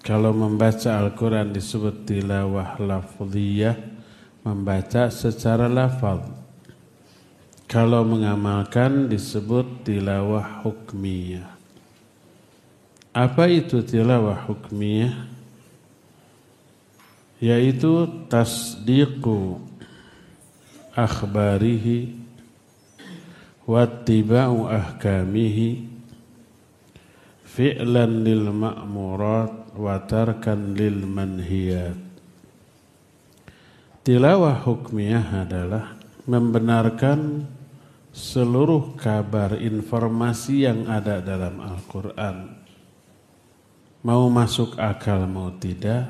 Kalau membaca Al-Quran disebut tilawah lafziyah, membaca secara lafaz. Kalau mengamalkan disebut tilawah hukmiyah. Apa itu tilawah hukmiyah? Yaitu tasdiqu akhbarihi wattiba'u ahkamihi fi'lan lil ma'murat wa tarkan lil manhiyat. Tilawah hukmiyah adalah membenarkan seluruh kabar informasi yang ada dalam Al-Quran. Mau masuk akal mau tidak,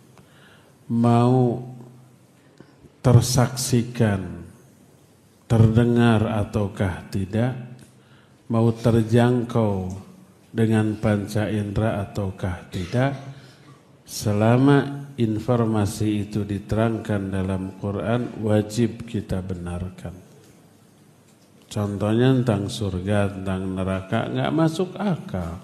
mau tersaksikan, terdengar ataukah tidak, mau terjangkau dengan panca indera ataukah tidak, selama informasi itu diterangkan dalam Quran wajib kita benarkan. Contohnya tentang surga, tentang neraka nggak masuk akal.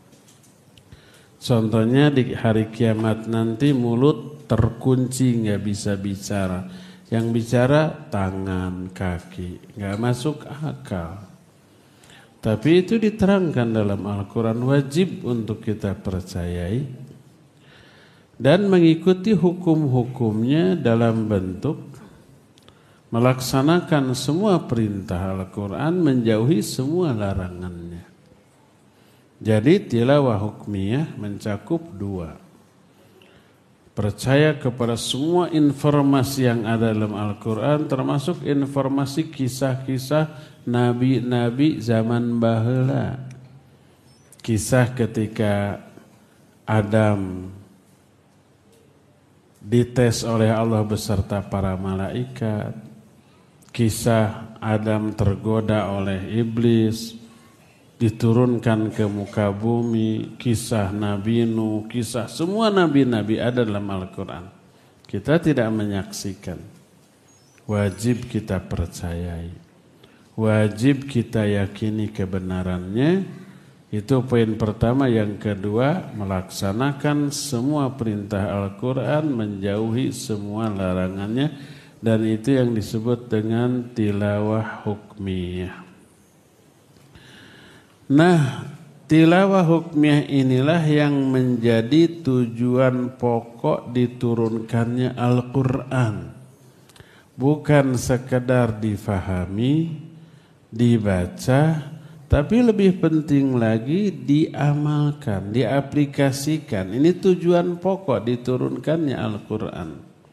Contohnya di hari kiamat nanti mulut terkunci nggak bisa bicara, yang bicara tangan kaki, nggak masuk akal. Tapi itu diterangkan dalam Al-Quran, wajib untuk kita percayai dan mengikuti hukum-hukumnya dalam bentuk melaksanakan semua perintah Al-Quran, menjauhi semua larangannya. Jadi tilawah hukmiyah mencakup dua. Percaya kepada semua informasi yang ada dalam Al-Quran, termasuk informasi kisah-kisah nabi-nabi zaman baheula. Kisah ketika Adam dites oleh Allah beserta para malaikat. Kisah Adam tergoda oleh iblis, diturunkan ke muka bumi, kisah Nabi Nuh, kisah semua nabi-nabi ada dalam Al-Quran. Kita tidak menyaksikan, wajib kita percayai, wajib kita yakini kebenarannya. Itu poin pertama. Yang kedua, melaksanakan semua perintah Al-Quran, menjauhi semua larangannya, dan itu yang disebut dengan tilawah hukmiyah. Nah, tilawah hukmiyah inilah yang menjadi tujuan pokok diturunkannya Al-Quran. Bukan sekedar difahami, dibaca, tapi lebih penting lagi diamalkan, diaplikasikan. Ini tujuan pokok diturunkannya Al-Quran.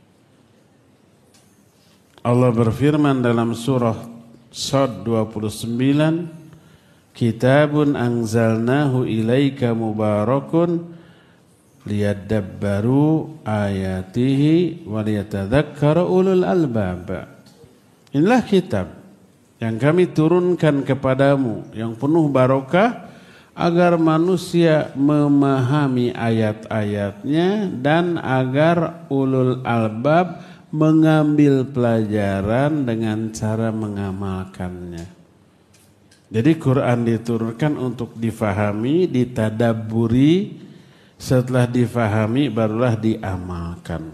Allah berfirman dalam surah Shad 29, Kitabun anzalnahu ilaika mubarakun liyadabbaru ayatihi waliyatadzakkara ulul albab. Inilah kitab yang kami turunkan kepadamu yang penuh barokah agar manusia memahami ayat-ayatnya dan agar ulul albab mengambil pelajaran dengan cara mengamalkannya. Jadi Quran diturunkan untuk difahami, ditadabburi, setelah difahami barulah diamalkan.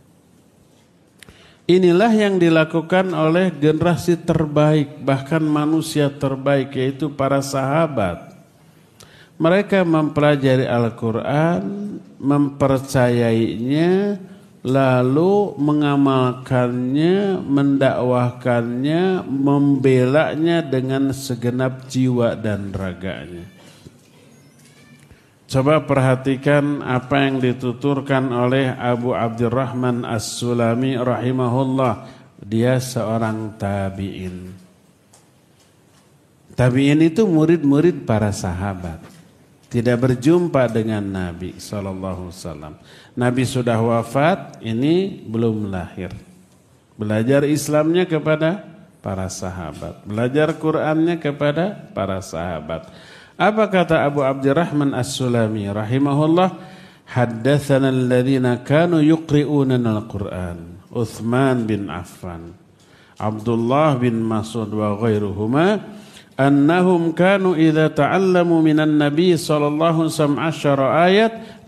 Inilah yang dilakukan oleh generasi terbaik, bahkan manusia terbaik, yaitu para sahabat. Mereka mempelajari Al-Quran, mempercayainya, lalu mengamalkannya, mendakwahkannya, membelanya dengan segenap jiwa dan raganya. Coba perhatikan apa yang dituturkan oleh Abu Abdurrahman As-Sulami rahimahullah. Dia seorang tabi'in. Tabi'in itu murid-murid para sahabat. Tidak berjumpa dengan Nabi SAW. Nabi sudah wafat, ini belum lahir. Belajar Islamnya kepada para sahabat. Belajar Qur'annya kepada para sahabat. Apa kata Abu Abdurrahman As-Sulami rahimahullah? Haddatsana alladhina kanu yuqri'unana al-Qur'an. Uthman bin Affan, Abdullah bin Mas'ud wa ghairuhuma. Annahum kanu idza ta'allamu minan nabi sallallahu alaihi wasallam 10 ayat